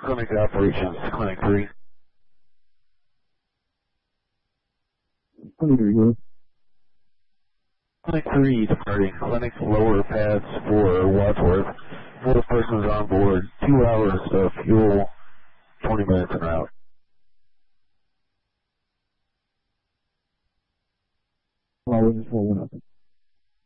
Clinic operations, Clinic 3. Clinic 3 here. Clinic 3 departing Clinic Lower Paths for Wadsworth. 4 persons on board, 2 hours of fuel, 20 minutes en route. Following is 4-1 up.